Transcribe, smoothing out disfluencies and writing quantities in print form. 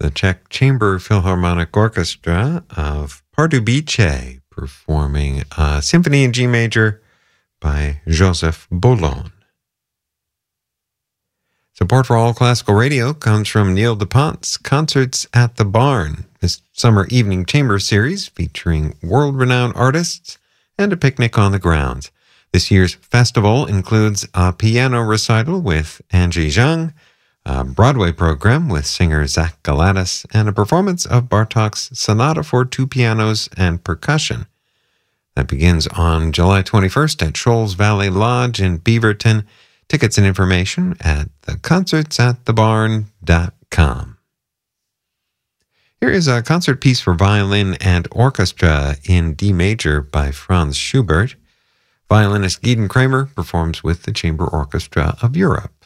the Czech Chamber Philharmonic Orchestra of Pardubice performing a Symphony in G Major by Joseph Boulon. Support for All Classical Radio comes from Neil DuPont's Concerts at the Barn, this summer evening chamber series featuring world-renowned artists and a picnic on the grounds. This year's festival includes a piano recital with Angie Zhang, a Broadway program with singer Zach Galatas, and a performance of Bartók's Sonata for two pianos and percussion. That begins on July 21st at Shoals Valley Lodge in Beaverton. Tickets and information at theconcertsatthebarn.com. Here is a concert piece for violin and orchestra in D major by Franz Schubert. Violinist Gieden Kramer performs with the Chamber Orchestra of Europe.